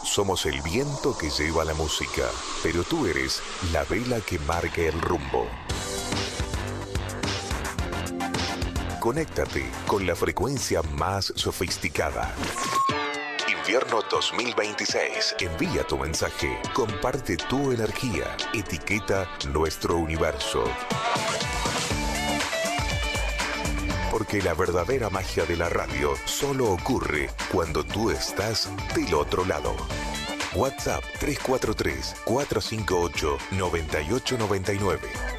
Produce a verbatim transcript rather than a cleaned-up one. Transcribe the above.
Somos el viento que lleva la música, pero tú eres la vela que marca el rumbo. Conéctate con la frecuencia más sofisticada. Invierno dos mil veintiséis. Envía tu mensaje, comparte tu energía, etiqueta Nuestro Universo. Porque la verdadera magia de la radio solo ocurre cuando tú estás del otro lado. WhatsApp tres cuatro tres, cuatro cinco ocho, nueve ocho nueve nueve.